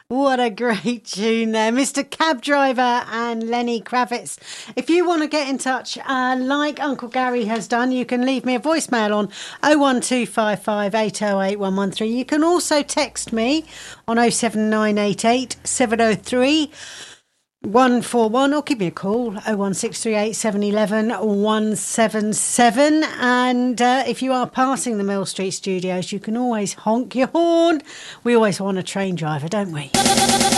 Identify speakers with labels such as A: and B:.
A: What a great tune there, Mr. Cab Driver and Lenny Kravitz. If you want to get in touch, like Uncle Gary has done, you can leave me a voicemail on 01255 808 113. You can also text me on 07988 703 141 or give me a call 01638 711 177. And if you are passing the Mill Street Studios, you can always honk your horn. We always want a train driver, don't we?